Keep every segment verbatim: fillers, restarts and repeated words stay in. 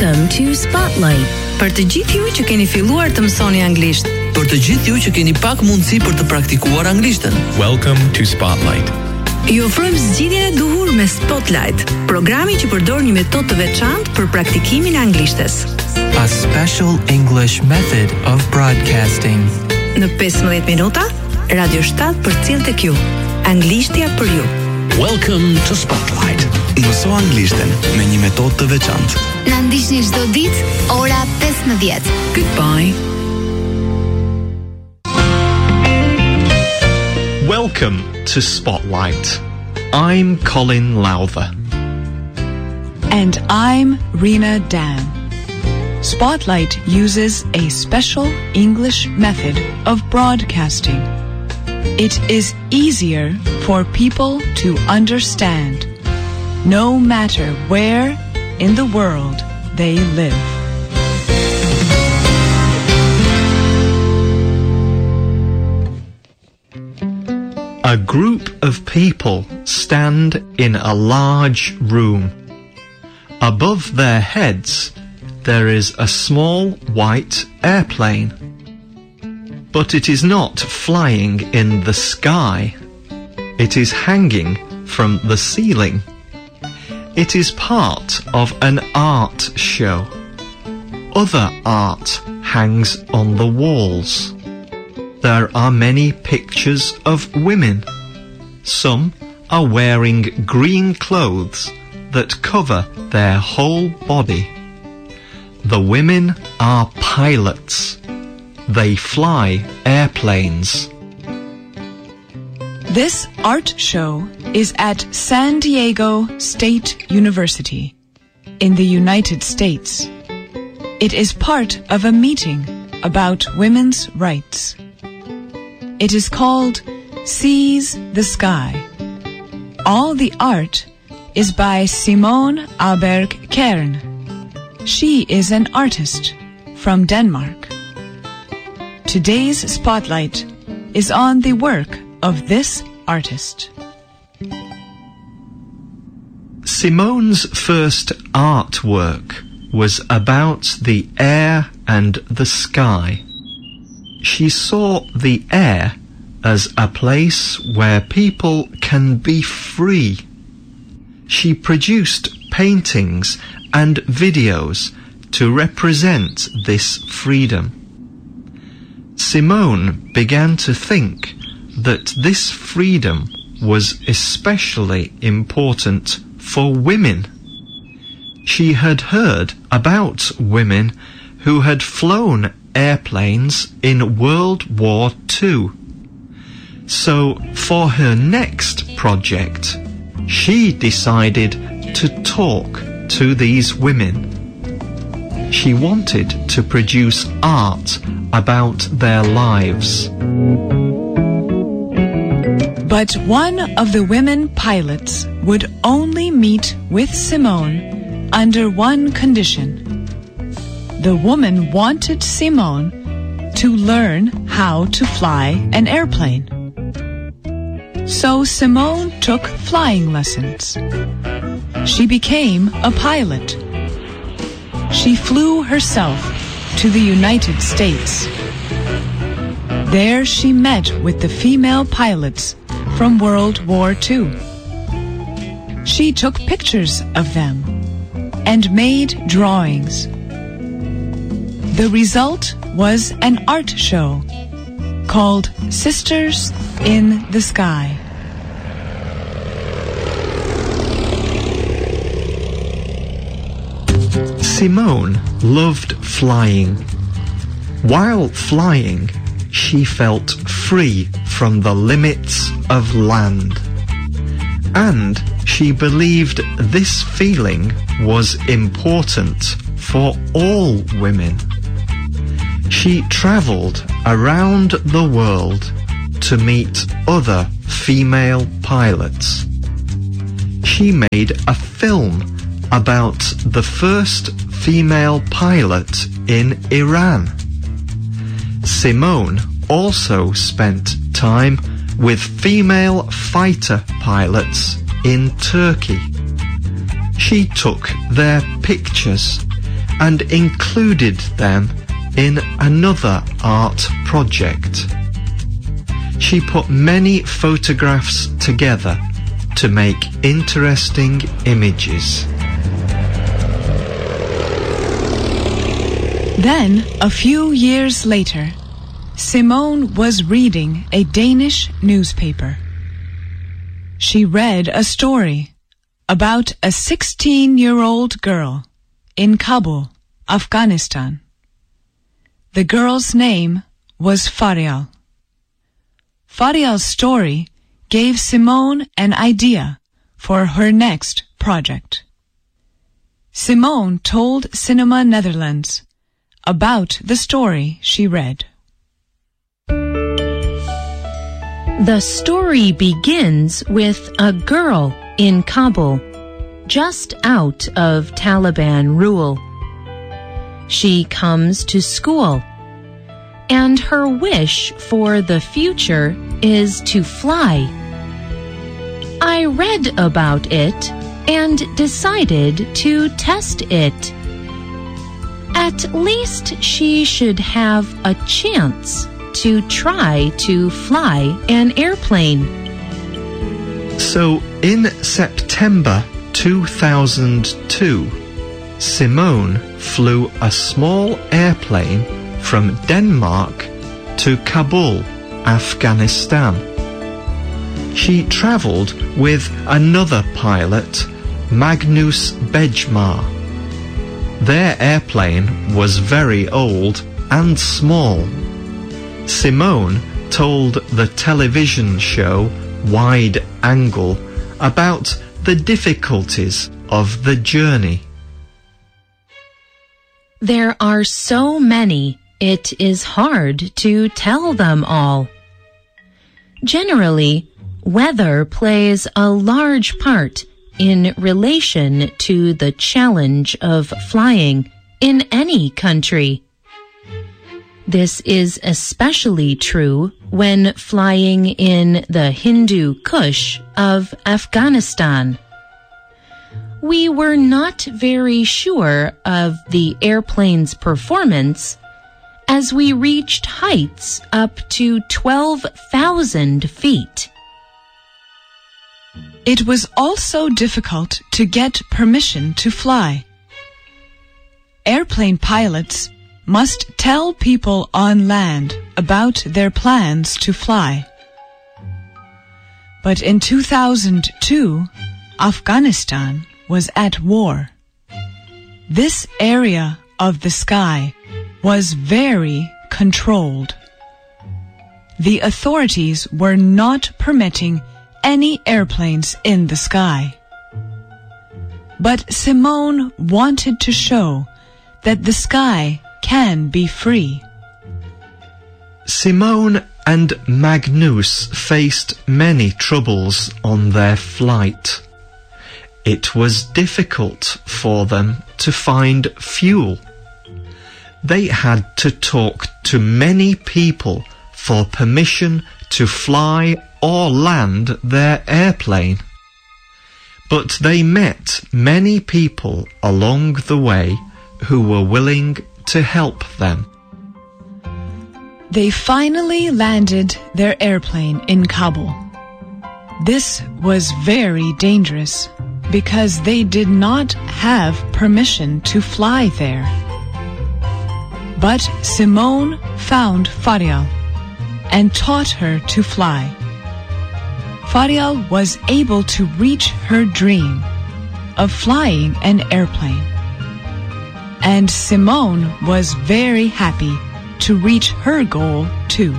Welcome to Spotlight. Për të gjithë ju që keni filluar të mësoni anglisht. Për të gjithë ju që keni pak mundësi për të praktikuar anglishtën. Welcome to Spotlight. Ju ofrojmë zgjidhjen e duhur me Spotlight, programi që përdor një metodë të veçantë për praktikimin e anglishtes. A special English method of broadcasting. Në pesëmbëdhjetë minuta, Radio shtat përcjell tek ju. Anglishtja për ju. Welcome to Spotlight. Mëso anglishten me një metodë të veçantë. Na ndiqni çdo ditë ora pesëmbëdhjetë. Goodbye. Welcome to Spotlight. I'm Colin Lowther. And I'm Rena Dan. Spotlight uses a special English method of broadcasting. It is easier for people to understand, no matter where in the world they live. A group of people stand in a large room. Above their heads, there is a small white airplane. But it is not flying in the sky. It is hanging from the ceiling. It is part of an art show. Other art hangs on the walls. There are many pictures of women. Some are wearing green clothes that cover their whole body. The women are pilots. They fly airplanes. This art show is at San Diego State University in the United States. It is part of a meeting about women's rights. It is called Seize the Sky. All the art is by Simone Alberg Kern. She is an artist from Denmark. Today's spotlight is on the work of this artist. Simone's first artwork was about the air and the sky. She saw the air as a place where people can be free. She produced paintings and videos to represent this freedom. Simone began to think that this freedom was especially important for women. She had heard about women who had flown airplanes in World War Two. So, for her next project, she decided to talk to these women. She wanted to produce art about their lives. But one of the women pilots would only meet with Simone under one condition. The woman wanted Simone to learn how to fly an airplane. So Simone took flying lessons. She became a pilot. She flew herself to the United States. There she met with the female pilots from World War Two. She took pictures of them and made drawings. The result was an art show called Sisters in the Sky. Simone loved flying. While flying, she felt free from the limits of land. And she believed this feeling was important for all women. She traveled around the world to meet other female pilots. She made a film about the first female pilot in Iran. Simone also spent time with female fighter pilots in Turkey. She took their pictures and included them in another art project. She put many photographs together to make interesting images. Then, a few years later, Simone was reading a Danish newspaper. She read a story about a sixteen-year-old girl in Kabul, Afghanistan. The girl's name was Farial. Farial's story gave Simone an idea for her next project. Simone told Cinema Netherlands about the story she read. The story begins with a girl in Kabul, just out of Taliban rule. She comes to school, and her wish for the future is to fly. I read about it and decided to test it. At least she should have a chance to try to fly an airplane. So in September two thousand two, Simone flew a small airplane from Denmark to Kabul, Afghanistan. She travelled with another pilot, Magnus Bejmar. Their airplane was very old and small. Simone told the television show Wide Angle about the difficulties of the journey. There are so many, it is hard to tell them all. Generally, weather plays a large part in relation to the challenge of flying in any country. This is especially true when flying in the Hindu Kush of Afghanistan. We were not very sure of the airplane's performance as we reached heights up to twelve thousand feet. It was also difficult to get permission to fly. Airplane pilots must tell people on land about their plans to fly. But in two thousand two, Afghanistan was at war. This area of the sky was very controlled. The authorities were not permitting any airplanes in the sky. But Simone wanted to show that the sky can be free. Simone and Magnus faced many troubles on their flight. It was difficult for them to find fuel. They had to talk to many people for permission to fly or land their airplane. But they met many people along the way who were willing to help them. They finally landed their airplane in Kabul. This was very dangerous because they did not have permission to fly there. But Simone found Farial and taught her to fly. Farial was able to reach her dream of flying an airplane. And Simone was very happy to reach her goal too.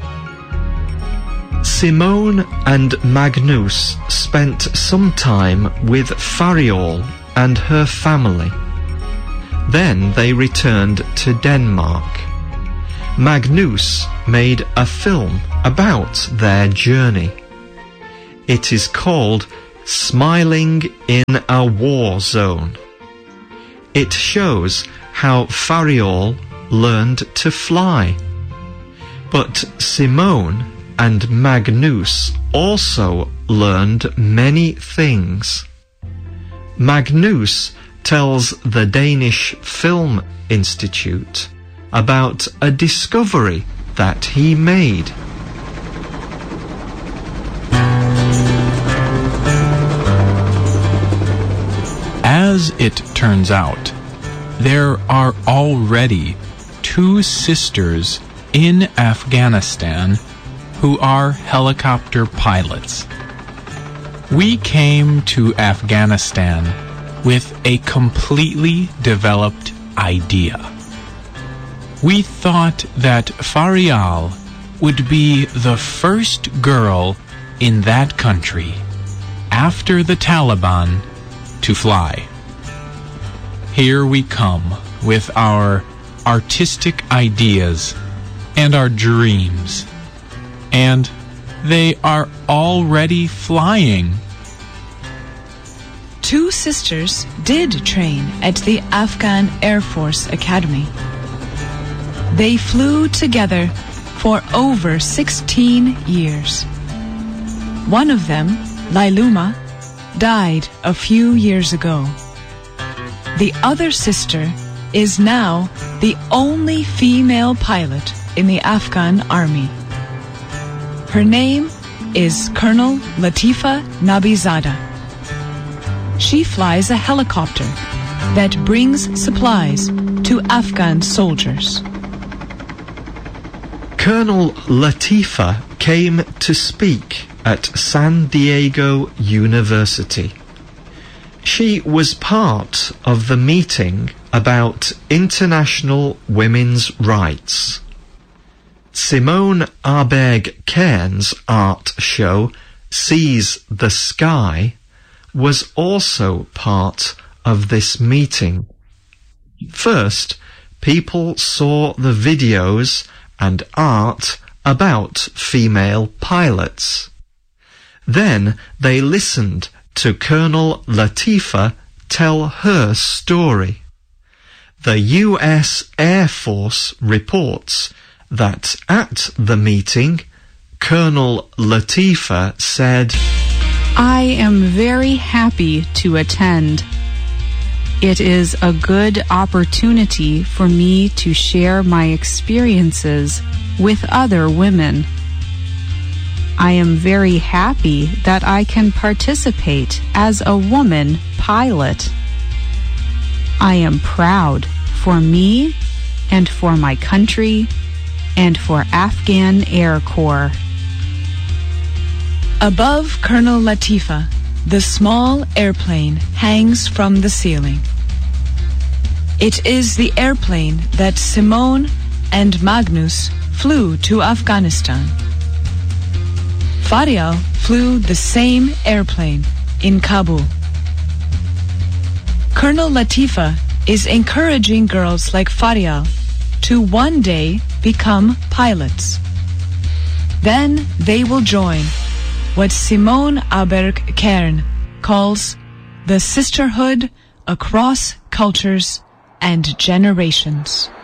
Simone and Magnus spent some time with Farial and her family. Then they returned to Denmark. Magnus made a film about their journey. It is called Smiling in a War Zone. It shows how Farial learned to fly. But Simone and Magnus also learned many things. Magnus tells the Danish Film Institute about a discovery that he made. As it turns out, there are already two sisters in Afghanistan who are helicopter pilots. We came to Afghanistan with a completely developed idea. We thought that Farial would be the first girl in that country, after the Taliban, to fly. Here we come with our artistic ideas and our dreams, and they are already flying. Two sisters did train at the Afghan Air Force Academy. They flew together for over sixteen years. One of them, Lailuma, died a few years ago. The other sister is now the only female pilot in the Afghan army. Her name is Colonel Latifa Nabizada. She flies a helicopter that brings supplies to Afghan soldiers. Colonel Latifa came to speak at San Diego University. She was part of the meeting about international women's rights. Simone Aberg-Cairns' art show, Sees the Sky, was also part of this meeting. First, people saw the videos and art about female pilots. Then they listened to Colonel Latifa tell her story. The U S Air Force reports that at the meeting, Colonel Latifa said, "I am very happy to attend. It is a good opportunity for me to share my experiences with other women. I am very happy that I can participate as a woman pilot. I am proud for me and for my country and for Afghan Air Corps." Above Colonel Latifa, the small airplane hangs from the ceiling. It is the airplane that Simone and Magnus flew to Afghanistan. Farial flew the same airplane in Kabul. Colonel Latifa is encouraging girls like Farial to one day become pilots. Then they will join what Simone Aberg-Cairns calls the sisterhood across cultures and generations.